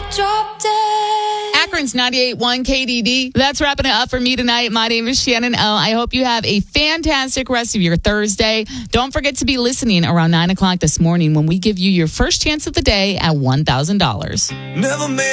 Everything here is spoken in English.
Drop dead. Akron's 98.1 KDD. That's wrapping it up for me tonight. My name is Shannon O. I hope you have a fantastic rest of your Thursday. Don't forget to be listening around 9 o'clock this morning when we give you your first chance of the day at $1,000. Never made